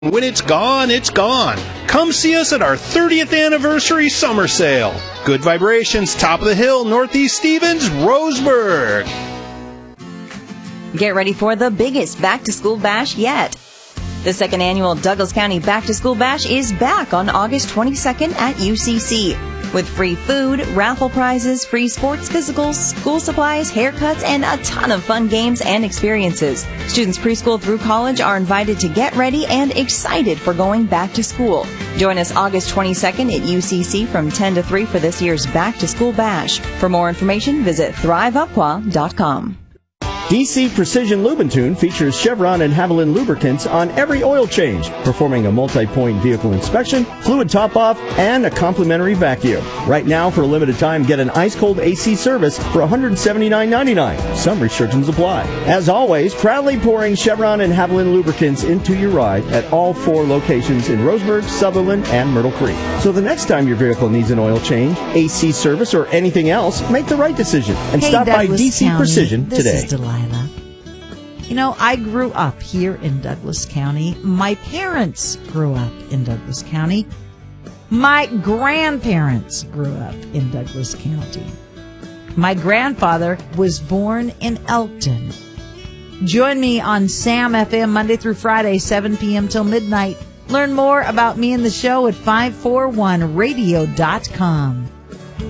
When it's gone, it's gone. Come see us at our 30th anniversary summer sale. Good Vibrations, top of the hill, Northeast Stevens, Roseburg. Get ready for the biggest back-to-school bash yet. The second annual Douglas County Back-to-School Bash is back on August 22nd at UCC. With free food, raffle prizes, free sports physicals, school supplies, haircuts, and a ton of fun games and experiences. Students preschool through college are invited to get ready and excited for going back to school. Join us August 22nd at UCC from 10 to 3 for this year's Back to School Bash. For more information, visit ThriveUpqua.com. DC Precision Lubentune features Chevron and Haviland lubricants on every oil change, performing a multi-point vehicle inspection, fluid top-off, and a complimentary vacuum. Right now, for a limited time, get an ice-cold AC service for $179.99. Some restrictions apply. As always, proudly pouring Chevron and Haviland lubricants into your ride at all 4 locations in Roseburg, Sutherland, and Myrtle Creek. So the next time your vehicle needs an oil change, AC service, or anything else, make the right decision and stop by DC County. Precision This today. Is Delilah. You know, I grew up here in Douglas County. My parents grew up in Douglas County. My grandparents grew up in Douglas County. My grandfather was born in Elkton. Join me on Sam FM Monday through Friday, 7 p.m. till midnight. Learn more about me and the show at 541radio.com.